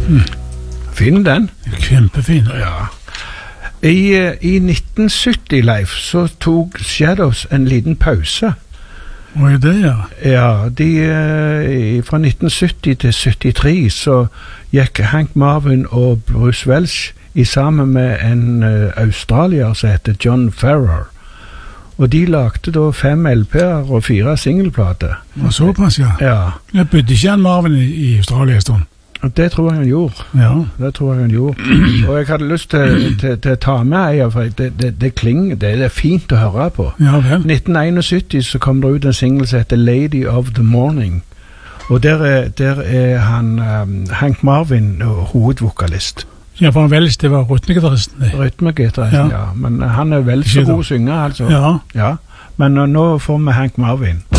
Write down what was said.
Fin den. Kjempefin. Ja. I 1970, Leif, så tok Shadows en liten pause. Hva er det, ja? Ja, fra 1970 til 73 så gikk Hank Marvin og Bruce Welch sammen med en australier som heter John Ferrer. Og de lagde da 5 LP-er og 4 singleplater. Og såpass, ja. Ja. Jeg bodde ikke han Marvin i Australia en stund. Det tror jeg han gjorde. Ja. Det tror jeg han gjorde. Og jeg hadde lyst til å ta med en, for det klinger, det er fint å høre på. Ja, vel. 1971 så kom det ut en single som heter Lady of the Morning. Og der er han, Hank Marvin, hovedvokalist. Ja, for han Welch, det var rytmegitaristen. Rytmegitaristen, ja. Men han er vel så god å synge, altså. Ja. Ja. Men nå får vi Hank Marvin.